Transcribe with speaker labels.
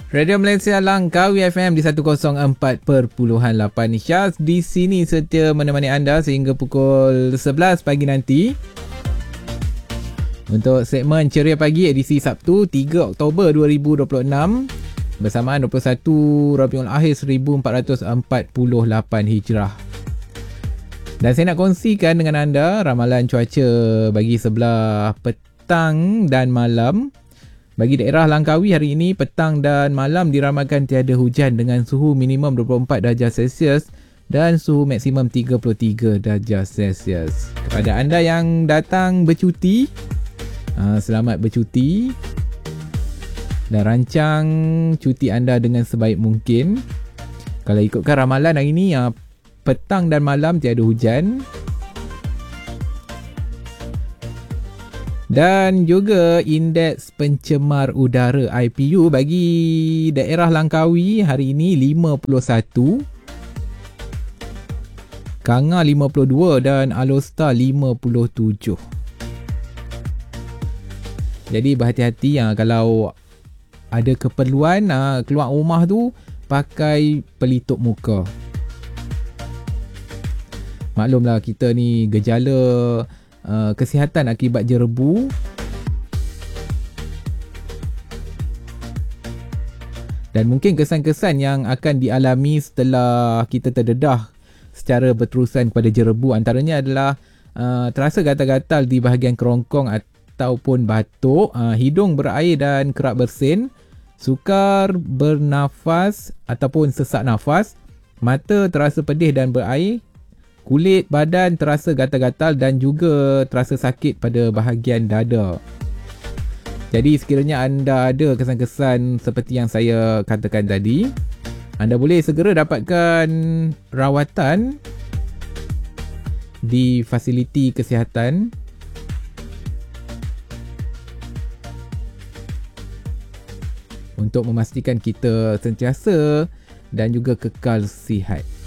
Speaker 1: Radio Malaysia Langkawi FM di 104.8 Syaz di sini setia menemani anda sehingga pukul 11 pagi nanti. Untuk segmen Ceria Pagi edisi Sabtu 3 Oktober 2026 bersamaan 21 Rabiul Akhir 1448 Hijrah. Dan saya nak kongsikan dengan anda ramalan cuaca bagi sebelah petang dan malam. Bagi daerah Langkawi hari ini, petang dan malam diramalkan tiada hujan dengan suhu minimum 24 darjah Celsius dan suhu maksimum 33 darjah Celsius. Kepada anda yang datang bercuti, selamat bercuti dan rancang cuti anda dengan sebaik mungkin. Kalau ikutkan ramalan hari ini, petang dan malam tiada hujan. Dan juga indeks pencemar udara IPU bagi daerah Langkawi hari ini 51, Kanga 52 dan Alor-Star 57. Jadi berhati-hati kalau ada keperluan keluar rumah tu pakai pelitup muka. Maklumlah kita ni gejala kesihatan akibat jerebu dan mungkin kesan-kesan yang akan dialami setelah kita terdedah secara berterusan kepada jerebu antaranya adalah terasa gatal-gatal di bahagian kerongkong ataupun batuk, hidung berair dan kerap bersin, sukar bernafas ataupun sesak nafas, mata terasa pedih dan berair, kulit badan terasa gatal-gatal dan juga terasa sakit pada bahagian dada. Jadi sekiranya anda ada kesan-kesan seperti yang saya katakan tadi, anda boleh segera dapatkan rawatan di fasiliti kesihatan untuk memastikan kita sentiasa dan juga kekal sihat.